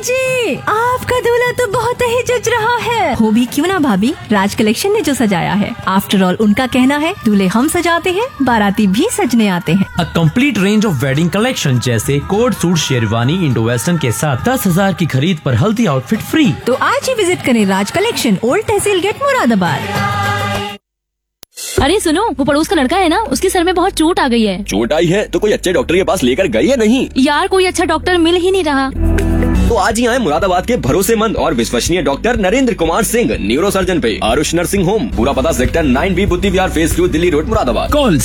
जी, आपका दूल्हा तो बहुत ही जच रहा है। हो भी क्यों ना भाभी, राज कलेक्शन ने जो सजाया है। आफ्टर ऑल उनका कहना है दूल्हे हम सजाते हैं, बाराती भी सजने आते हैं। A complete range of wedding collection जैसे coat suit, sherwani, Indo western के साथ 10,000 की खरीद पर हल्दी आउटफिट फ्री। तो आज ही विजिट करें राज कलेक्शन, ओल्ड तहसील गेट, मुरादाबाद। अरे सुनो, वो पड़ोस का लड़का है ना, उसके सर में बहुत चोट आ गई है। चोट आई है तो कोई अच्छे डॉक्टर के पास लेकर गई है नहीं? यार कोई अच्छा डॉक्टर मिल ही नहीं रहा। तो आज ही आए मुरादाबाद के भरोसेमंद और विश्वसनीय doctor Narendra Kumar Singh, neuro surgeon पे आरुष नर्सिंग होम। पूरा पता सेक्टर 9B बुद्धि विहार phase 2 Delhi road Moradabad. Call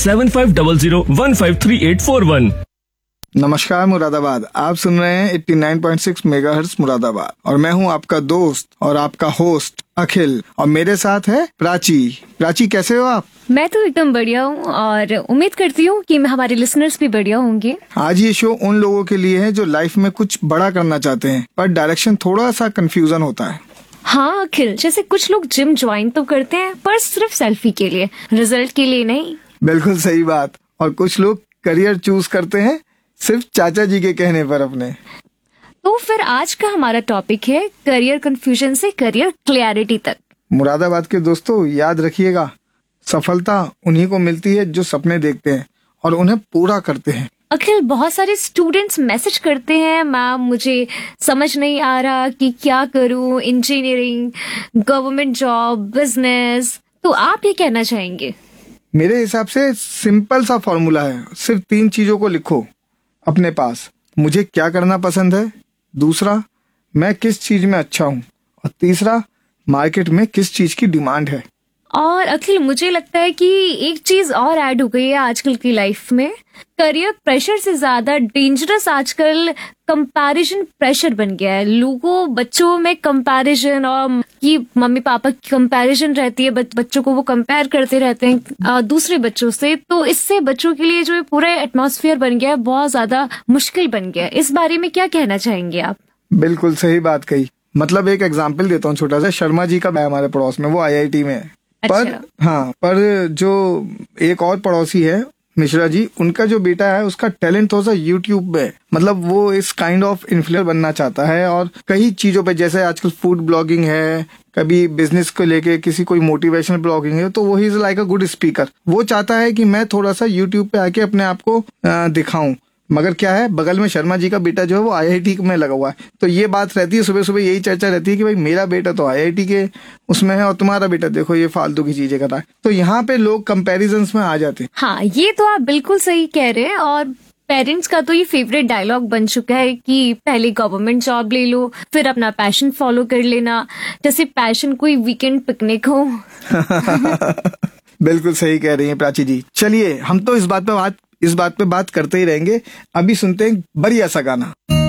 7500153841। नमस्कार मुरादाबाद, आप सुन रहे हैं 89.6 मेगाहर्ट्ज मुरादाबाद और मैं हूं आपका दोस्त और आपका होस्ट अखिल और मेरे साथ है प्राची। प्राची कैसे हो आप? मैं तो एकदम बढ़िया हूँ और उम्मीद करती हूँ कि हमारे लिसनर्स भी बढ़िया होंगे। आज ये शो उन लोगों के लिए है जो लाइफ में कुछ बड़ा करना चाहते हैं पर डायरेक्शन थोड़ा सा कंफ्यूजन होता है। हाँ अखिल, जैसे कुछ लोग जिम ज्वाइन तो करते हैं पर सिर्फ सेल्फी के लिए, रिजल्ट के लिए नहीं। बिल्कुल सही बात। और कुछ लोग करियर चूज करते हैं सिर्फ चाचा जी के कहने पर अपने। तो फिर आज का हमारा टॉपिक है करियर कंफ्यूजन से करियर क्लैरिटी तक। मुरादाबाद के दोस्तों याद रखिएगा, सफलता उन्हीं को मिलती है जो सपने देखते हैं और उन्हें पूरा करते हैं। अखिल, बहुत सारे स्टूडेंट्स मैसेज करते हैं, मैम मुझे समझ नहीं आ रहा कि क्या करूं, इंजीनियरिंग, गवर्नमेंट जॉब, बिजनेस। तो आप ये कहना चाहेंगे? मेरे हिसाब से सिंपल सा फॉर्मूला है, सिर्फ 3 चीजों को लिखो अपने पास। मुझे क्या करना पसंद है, दूसरा मैं किस चीज में अच्छा हूँ और तीसरा मार्केट में किस चीज की डिमांड है। और अखिल, मुझे लगता है कि एक चीज और ऐड हो गई है आजकल की लाइफ में। करियर प्रेशर से ज्यादा डेंजरस आजकल कंपैरिजन प्रेशर बन गया है। लोगों बच्चों में कंपैरिजन और कि मम्मी पापा की कंपैरिजन रहती है, बच्चों को वो कंपेयर करते रहते हैं दूसरे बच्चों से। तो इससे बच्चों के लिए जो पूरा एटमॉस्फेयर बन गया है बहुत ज्यादा मुश्किल बन गया है। इस बारे में क्या कहना चाहेंगे आप? बिल्कुल सही बात कही। मतलब एक एग्जाम्पल देता हूँ छोटा सा। शर्मा जी का है हमारे पड़ोस में, वो IIT में है। पर जो एक और पड़ोसी है मिश्रा जी, उनका जो बेटा है उसका टैलेंट थोड़ा सा यूट्यूब में, मतलब वो इस काइंड ऑफ इन्फ्लुएंसर बनना चाहता है और कई चीजों पे, जैसे आजकल फूड ब्लॉगिंग है, कभी बिजनेस को लेके किसी कोई मोटिवेशनल ब्लॉगिंग है, तो वो he is like a good speaker. वो चाहता है कि मैं थोड़ा सा यूट्यूब पे आके अपने आप को दिखाऊं। मगर क्या है, बगल में शर्मा जी का बेटा जो है वो IIT में लगा हुआ है। तो ये बात रहती है, सुबह सुबह यही चर्चा रहती है कि भाई मेरा बेटा तो IIT के उसमें है और तुम्हारा बेटा देखो ये फालतू की चीजें कर रहा है। तो यहाँ पे लोग कंपैरिजंस में आ जाते हैं। हाँ, ये तो आप बिल्कुल सही कह रहे हैं। और पेरेंट्स का तो ये फेवरेट डायलॉग बन चुका है कि पहले गवर्नमेंट जॉब ले लो, फिर अपना पैशन फॉलो कर लेना, जैसे पैशन कोई वीकेंड पिकनिक हो। बिल्कुल सही कह रही है प्राची जी। चलिए, हम तो इस बात पे बात करते ही रहेंगे। अभी सुनते हैं बढ़िया सा गाना।